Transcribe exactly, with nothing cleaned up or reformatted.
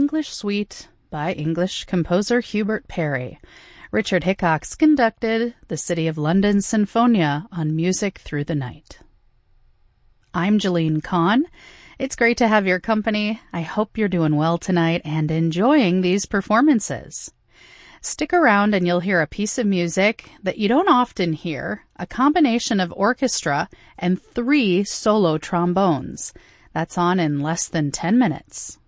English Suite by English composer Hubert Parry. Richard Hickox conducted the City of London Sinfonia on Music Through the Night. I'm Jeline Kahn. It's great to have your company. I hope you're doing well tonight and enjoying these performances. Stick around and you'll hear a piece of music that you don't often hear, a combination of orchestra and three solo trombones. That's on in less than ten minutes.